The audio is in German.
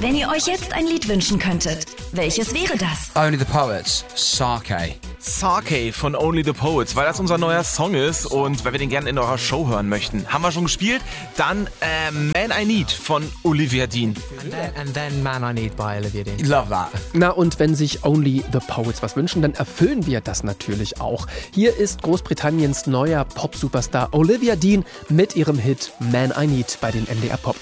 Wenn ihr euch jetzt ein Lied wünschen könntet, welches wäre das? Only the Poets, Sake. Sake von Only the Poets, weil das unser neuer Song ist und weil wir den gerne in eurer Show hören möchten. Haben wir schon gespielt? Dann Man I Need von Olivia Dean. And then Man I Need by Olivia Dean. Love that. Na, und wenn sich Only the Poets was wünschen, dann erfüllen wir das natürlich auch. Hier ist Großbritanniens neuer Pop-Superstar Olivia Dean mit ihrem Hit Man I Need bei den NDR Pop